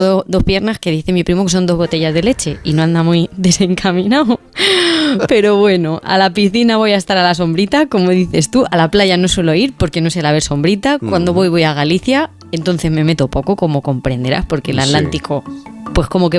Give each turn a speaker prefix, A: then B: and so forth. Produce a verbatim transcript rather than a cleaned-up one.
A: do, dos piernas que dice mi primo que son dos botellas de leche y no anda muy desencaminado. Pero bueno, a la piscina voy a estar a la sombrita, como dices tú. A la playa no suelo ir porque no sé la ver sombrita. Cuando voy voy a Galicia, entonces me meto poco, como comprenderás, porque el Atlántico, pues como que